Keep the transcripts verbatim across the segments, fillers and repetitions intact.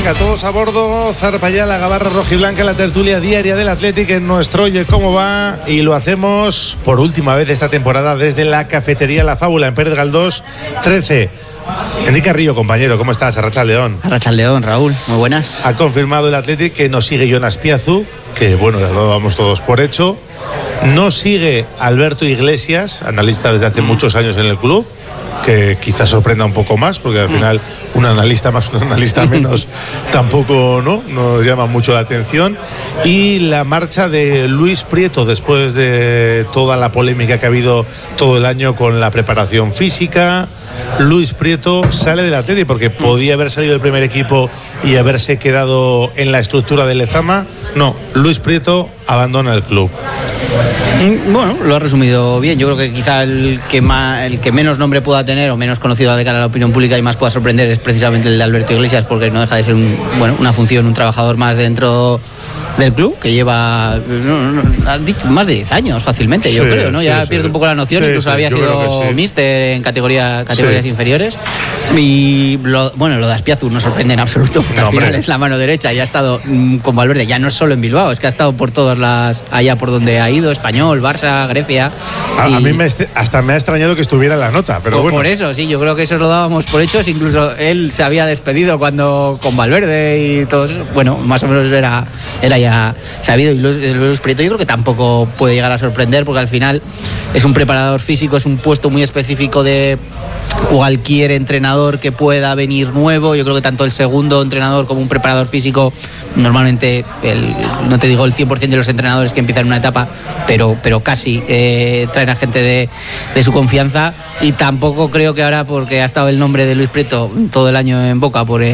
Venga, todos a bordo, zarpa ya la gabarra rojiblanca, la tertulia diaria del Athletic en nuestro Oye Cómo Va, y lo hacemos por última vez esta temporada desde la cafetería La Fábula en Pérez Galdós trece. Enrique Carrillo, compañero, ¿cómo estás? Arratsaldeón. Arratsaldeón, Raúl, muy buenas. Ha confirmado el Athletic que no sigue Jonas Piazu, que bueno, ya lo damos todos por hecho. No sigue Alberto Iglesias, analista desde hace muchos años en el club, que quizás sorprenda un poco más, porque al final un analista más, un analista menos tampoco no nos llama mucho la atención. Y la marcha de Luis Prieto, después de toda la polémica que ha habido todo el año con la preparación física. Luis Prieto sale del Atleti porque podía haber salido del primer equipo y haberse quedado en la estructura del Lezama. No, Luis Prieto abandona el club. Bueno, lo ha resumido bien. Yo creo que quizá el que más, el que menos nombre pueda tener o menos conocido de cara a la opinión pública y más pueda sorprender es precisamente el de Alberto Iglesias, porque no deja de ser un, bueno, una función, un trabajador más dentro del club, que lleva no, no, más de diez años fácilmente, yo sí, creo, ¿no? Ya sí, pierde sí. un poco la noción, sí, incluso sí, había sido sí. míster en categoría, categorías sí. inferiores. Y lo, bueno, lo de Aspiazu no sorprende en absoluto, porque no, al final hombre. es la mano derecha y ha estado mm, con Valverde, ya no es solo en Bilbao, es que ha estado por todas las, allá por donde ha ido, Español, Barça, Grecia. A, y, a mí me est- hasta me ha extrañado que estuviera en la nota, pero por, bueno. Por eso, sí, yo creo que eso lo dábamos por hechos, incluso él se había despedido cuando con Valverde y todo eso, bueno, más o menos era, era ya sabido. Y Luis, Luis Prieto yo creo que tampoco puede llegar a sorprender, porque al final es un preparador físico, es un puesto muy específico de cualquier entrenador que pueda venir nuevo. Yo creo que tanto el segundo entrenador como un preparador físico, normalmente el, no te digo el cien por ciento de los entrenadores que empiezan una etapa, pero, pero casi eh, traen a gente de, de su confianza. Y tampoco creo que ahora, porque ha estado el nombre de Luis Prieto todo el año en boca por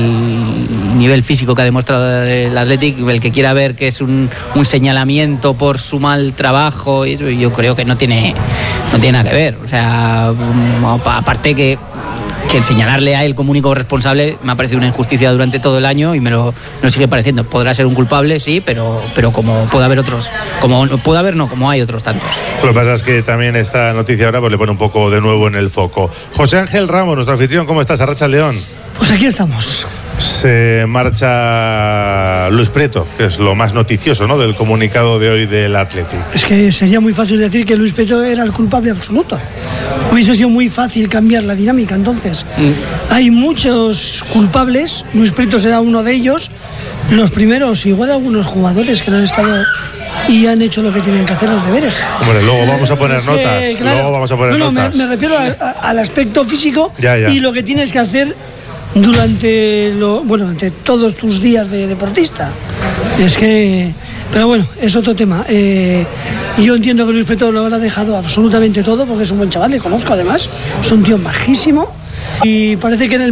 el nivel físico que ha demostrado el Athletic, el que quiera ver que es un, un señalamiento por su mal trabajo, yo creo que no tiene, no tiene nada que ver. O sea, aparte que que el señalarle a él como único responsable me ha parecido una injusticia durante todo el año y me lo, me lo sigue pareciendo. Podrá ser un culpable, sí, pero, pero como puede haber otros, como puede haber, no, como hay otros tantos. Lo que pasa es que también esta noticia ahora pues le pone un poco de nuevo en el foco. José Ángel Ramos, nuestro anfitrión, ¿cómo estás? Arratsaldeón. Pues aquí estamos. Se marcha Luis Prieto, que es lo más noticioso, ¿no?, del comunicado de hoy del Athletic. Es que sería muy fácil decir que Luis Prieto era el culpable absoluto. Hubiese sido muy fácil cambiar la dinámica. Entonces, mm. hay muchos culpables. Luis Prieto será uno de ellos. Los primeros, igual algunos jugadores que no han estado y han hecho lo que tienen que hacer, los deberes. Hombre, luego vamos a poner notas. Eh, claro. Luego vamos a poner no, no, notas. Me, me refiero a, a, al aspecto físico ya, ya. y lo que tienes que hacer durante lo, bueno, durante todos tus días de deportista. Es que, pero bueno, es otro tema. Eh, yo entiendo que Luis Prieto lo habrá dejado absolutamente todo, porque es un buen chaval, le conozco además, es un tío majísimo y parece que en el